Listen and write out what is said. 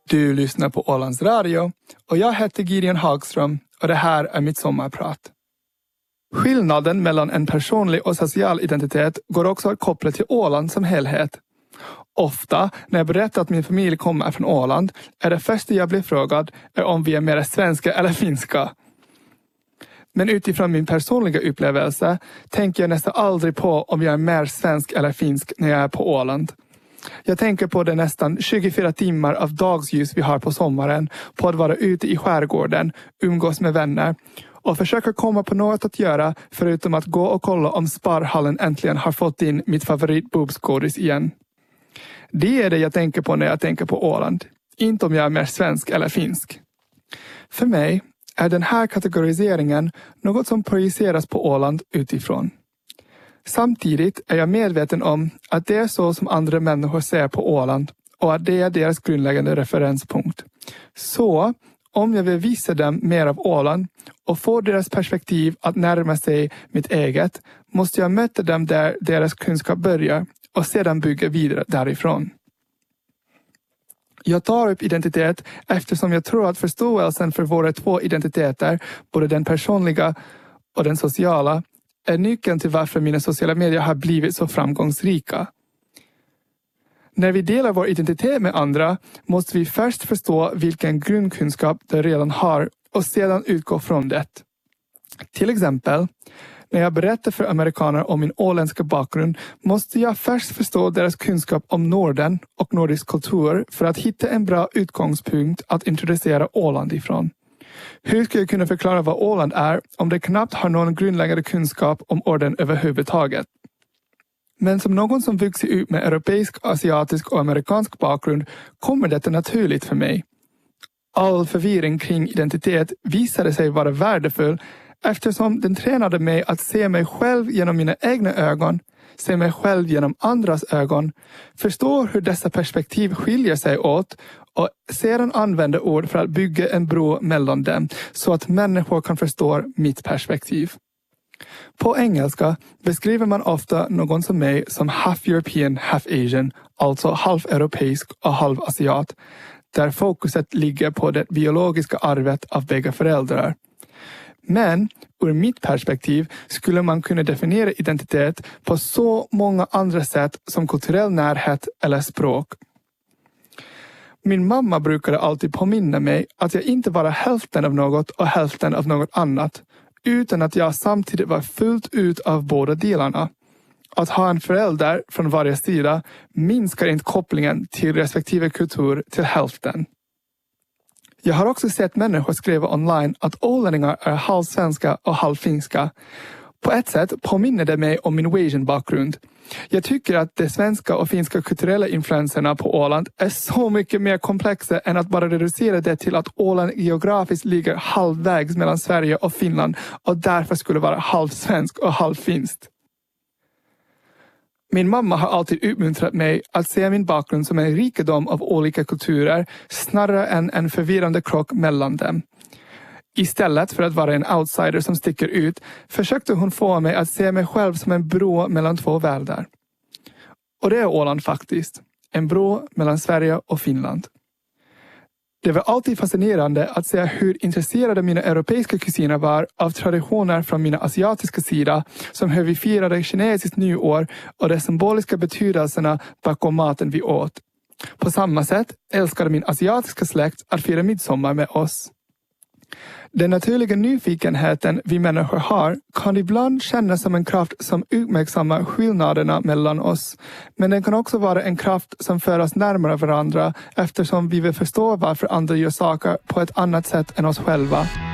Du lyssnar på Ålands Radio och jag heter Gideon Hagström och det här är mitt sommarprat. Skillnaden mellan en personlig och social identitet går också att koppla till Åland som helhet. Ofta när jag berättar att min familj kommer från Åland är det första jag blir frågad är om vi är mer svenska eller finska. Men utifrån min personliga upplevelse tänker jag nästan aldrig på om jag är mer svensk eller finsk när jag är på Åland. Jag tänker på det nästan 24 timmar av dagsljus vi har på sommaren, på att vara ute i skärgården, umgås med vänner och försöka komma på något att göra förutom att gå och kolla om Sparhallen äntligen har fått in mitt favoritboobskådis igen. Det är det jag tänker på när jag tänker på Åland, inte om jag är mer svensk eller finsk. För mig är den här kategoriseringen något som projiceras på Åland utifrån. Samtidigt är jag medveten om att det är så som andra människor ser på Åland och att det är deras grundläggande referenspunkt. Så om jag vill visa dem mer av Åland och få deras perspektiv att närma sig mitt eget måste jag möta dem där deras kunskap börjar och sedan bygga vidare därifrån. Jag tar upp identitet eftersom jag tror att förståelsen för våra två identiteter, både den personliga och den sociala, är nyckeln till varför mina sociala medier har blivit så framgångsrika. När vi delar vår identitet med andra måste vi först förstå vilken grundkunskap de redan har och sedan utgå från det. Till exempel, när jag berättar för amerikaner om min åländska bakgrund måste jag först förstå deras kunskap om Norden och nordisk kultur för att hitta en bra utgångspunkt att introducera Åland ifrån. Hur ska jag kunna förklara vad Åland är om det knappt har någon grundläggande kunskap om orden överhuvudtaget? Men som någon som vuxit upp med europeisk, asiatisk och amerikansk bakgrund kommer detta naturligt för mig. All förvirring kring identitet visade sig vara värdefull eftersom den tränade mig att se mig själv genom mina egna ögon, se mig själv genom andras ögon, förstå hur dessa perspektiv skiljer sig åt och sedan använda ord för att bygga en bro mellan dem så att människor kan förstå mitt perspektiv. På engelska beskriver man ofta någon som mig som half European, half Asian, alltså halveuropeisk och halvasiat, där fokuset ligger på det biologiska arvet av bägge föräldrar. Men ur mitt perspektiv skulle man kunna definiera identitet på så många andra sätt som kulturell närhet eller språk. Min mamma brukade alltid påminna mig att jag inte var hälften av något och hälften av något annat, utan att jag samtidigt var fullt ut av båda delarna. Att ha en förälder från varje sida minskar inte kopplingen till respektive kultur till hälften. Jag har också sett människor skriva online att ålänningar är halvsvenska och halvfinska. På ett sätt påminner det mig om min Asian-bakgrund. Jag tycker att de svenska och finska kulturella influenserna på Åland är så mycket mer komplexa än att bara reducera det till att Åland geografiskt ligger halvvägs mellan Sverige och Finland och därför skulle vara halvsvensk och halvfinskt. Min mamma har alltid uppmuntrat mig att se min bakgrund som en rikedom av olika kulturer snarare än en förvirrande krock mellan dem. Istället för att vara en outsider som sticker ut försökte hon få mig att se mig själv som en bro mellan två världar. Och det är Åland faktiskt. En bro mellan Sverige och Finland. Det var alltid fascinerande att se hur intresserade mina europeiska kusiner var av traditioner från mina asiatiska sida, som hur vi firade kinesiskt nyår och de symboliska betydelserna bakom maten vi åt. På samma sätt älskade min asiatiska släkt att fira midsommar med oss. Den naturliga nyfikenheten vi människor har kan ibland kännas som en kraft som uppmärksammar skillnaderna mellan oss. Men den kan också vara en kraft som för oss närmare varandra eftersom vi vill förstå varför andra gör saker på ett annat sätt än oss själva.